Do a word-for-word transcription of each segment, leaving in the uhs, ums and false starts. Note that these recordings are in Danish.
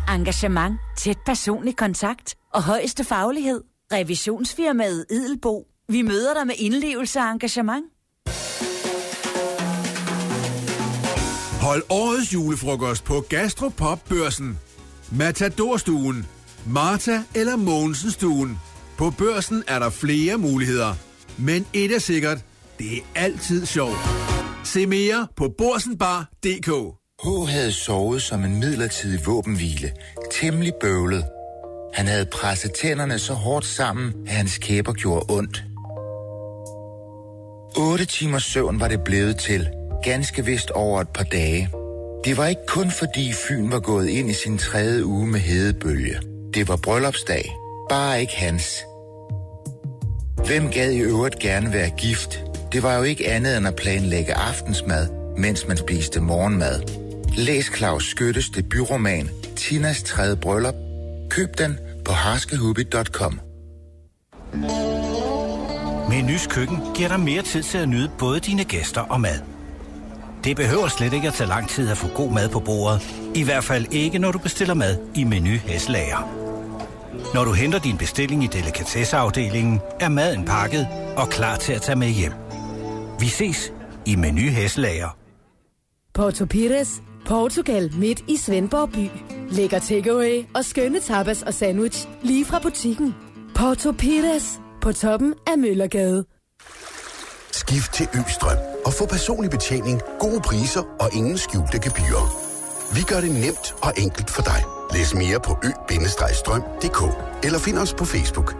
Engagement, tæt personlig kontakt og højeste faglighed. Revisionsfirmaet Edelbo. Vi møder dig med indlevelse og engagement. Hold årets julefrokost på Gastropop-børsen. Matador-stuen, Martha eller Mogensen-stuen. På Børsen er der flere muligheder. Men et er sikkert, det er altid sjovt. Se mere på borsenbar punktum d k. H havde sovet som en midlertidig våbenhvile. Temmelig bøvlet. Han havde presset tænderne så hårdt sammen, at hans kæber gjorde ondt. Otte timers søvn var det blevet til. Ganske vist over et par dage. Det var ikke kun fordi Fyn var gået ind i sin tredje uge med hedebølge. Det var bryllupsdag. Bare ikke hans. Hvem gad i øvrigt gerne være gift? Det var jo ikke andet end at planlægge aftensmad, mens man spiste morgenmad. Læs Claus Skyttes debutroman Tinas tredje bryllup. Køb den på harskehubby punktum com. Menus Køkken giver dig mere tid til at nyde både dine gæster og mad. Det behøver slet ikke at tage lang tid at få god mad på bordet. I hvert fald ikke, når du bestiller mad i Menu Hesselager. Når du henter din bestilling i delikatesseafdelingen, er maden pakket og klar til at tage med hjem. Vi ses i Menu Hesselager. Porto Pires, Portugal midt i Svendborg by. Lækker takeaway og skønne tapas og sandwich lige fra butikken. Porto Pires på toppen af Møllergade. Skift til Østrøm og få personlig betjening, gode priser og ingen skjulte gebyrer. Vi gør det nemt og enkelt for dig. Læs mere på ø bindestreg strøm punktum d k eller find os på Facebook.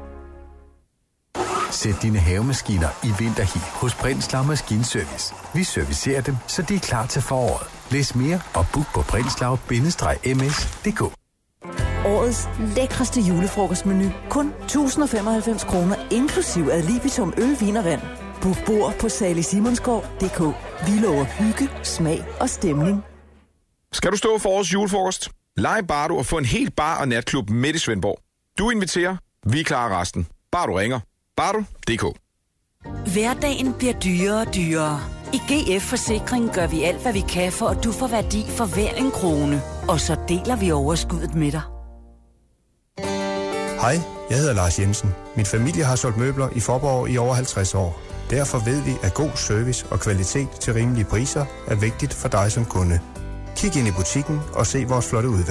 Sæt dine havemaskiner i vinterhi hos Brindslav Maskinservice. Vi servicerer dem, så de er klar til foråret. Læs mere og book på brindslav bindestreg m s punktum d k. Årets lækreste julefrokostmenu. Kun tusind og femoghalvfems kroner, inklusiv ad libitum øl, vin og vand. Book bord på salig simonsgaard punktum d k. Vi lover hygge, smag og stemning. Skal du stå for årets julefrokost? Lej Bardo og få en helt bar- og natklub midt i Svendborg. Du inviterer, vi klarer resten. Bare du ringer. Bardo punktum d k. Hverdagen bliver dyrere og dyrere. I G F Forsikring gør vi alt, hvad vi kan, for at du får værdi for hver en krone. Og så deler vi overskuddet med dig. Hej, jeg hedder Lars Jensen. Min familie har solgt møbler i Faaborg i over halvtreds år. Derfor ved vi, at god service og kvalitet til rimelige priser er vigtigt for dig som kunde. Kig ind i butikken og se vores flotte udvalg.